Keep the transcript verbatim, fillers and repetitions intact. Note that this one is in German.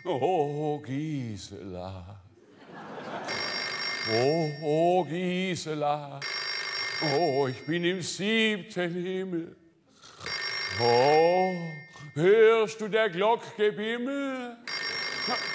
Oh, Gisela. Oh, oh, Gisela. Oh, ich bin im siebten Himmel. Oh, hörst du der Glockgebimmel?